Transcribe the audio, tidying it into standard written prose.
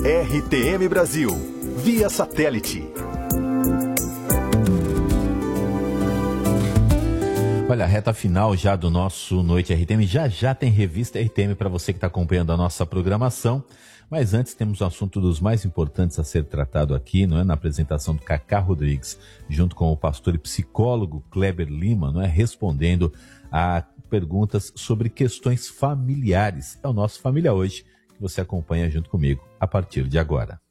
RTM Brasil, via satélite. Olha, a reta final já do nosso Noite RTM, já tem revista RTM para você que está acompanhando a nossa programação. Mas antes temos um assunto dos mais importantes a ser tratado aqui, não é? Na apresentação do Cacá Rodrigues, junto com o pastor e psicólogo Kleber Lima, não é? Respondendo a perguntas sobre questões familiares. É o nosso Família Hoje, que você acompanha junto comigo a partir de agora.